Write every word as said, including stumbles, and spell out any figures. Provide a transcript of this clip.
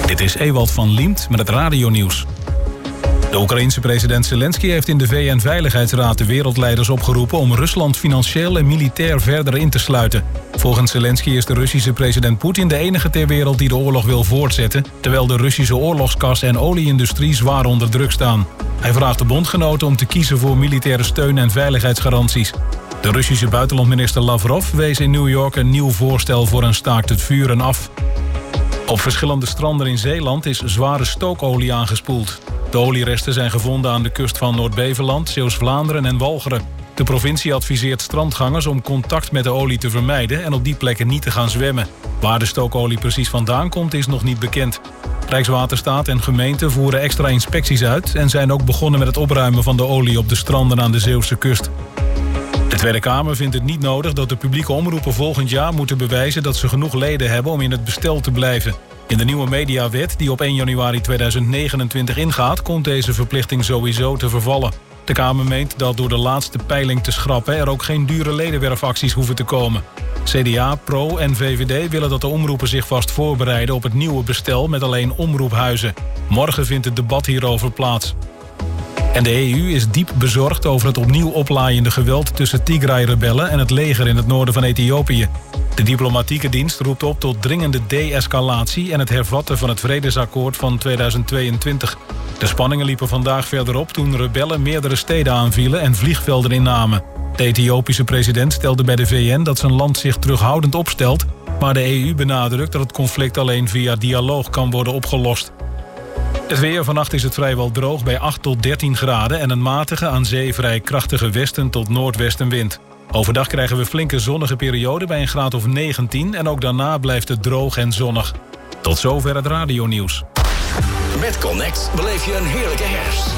Dit is Ewald van Liemt met het radionieuws. De Oekraïense president Zelensky heeft in de V N-veiligheidsraad de wereldleiders opgeroepen om Rusland financieel en militair verder in te sluiten. Volgens Zelensky is de Russische president Poetin de enige ter wereld die de oorlog wil voortzetten, terwijl de Russische oorlogskas en olieindustrie zwaar onder druk staan. Hij vraagt de bondgenoten om te kiezen voor militaire steun en veiligheidsgaranties. De Russische buitenlandminister Lavrov wees in New York een nieuw voorstel voor een staakt het vuren af. Op verschillende stranden in Zeeland is zware stookolie aangespoeld. De olieresten zijn gevonden aan de kust van Noord-Beveland, Zeeuws-Vlaanderen en Walcheren. De provincie adviseert strandgangers om contact met de olie te vermijden en op die plekken niet te gaan zwemmen. Waar de stookolie precies vandaan komt is nog niet bekend. Rijkswaterstaat en gemeenten voeren extra inspecties uit en zijn ook begonnen met het opruimen van de olie op de stranden aan de Zeeuwse kust. De Tweede Kamer vindt het niet nodig dat de publieke omroepen volgend jaar moeten bewijzen dat ze genoeg leden hebben om in het bestel te blijven. In de nieuwe mediawet, die op één januari tweeduizend negenentwintig ingaat, komt deze verplichting sowieso te vervallen. De Kamer meent dat door de laatste peiling te schrappen er ook geen dure ledenwerfacties hoeven te komen. C D A, Pro en V V D willen dat de omroepen zich vast voorbereiden op het nieuwe bestel met alleen omroephuizen. Morgen vindt het debat hierover plaats. En de E U is diep bezorgd over het opnieuw oplaaiende geweld tussen Tigray-rebellen en het leger in het noorden van Ethiopië. De diplomatieke dienst roept op tot dringende de-escalatie en het hervatten van het vredesakkoord van tweeduizend tweeëntwintig. De spanningen liepen vandaag verder op toen rebellen meerdere steden aanvielen en vliegvelden innamen. De Ethiopische president stelde bij de V N dat zijn land zich terughoudend opstelt, maar de E U benadrukt dat het conflict alleen via dialoog kan worden opgelost. Het weer, vannacht is het vrijwel droog bij acht tot dertien graden en een matige, aan zee vrij krachtige westen tot noordwestenwind. Overdag krijgen we flinke zonnige perioden bij een graad of negentien en ook daarna blijft het droog en zonnig. Tot zover het radionieuws. Met Connect beleef je een heerlijke herfst.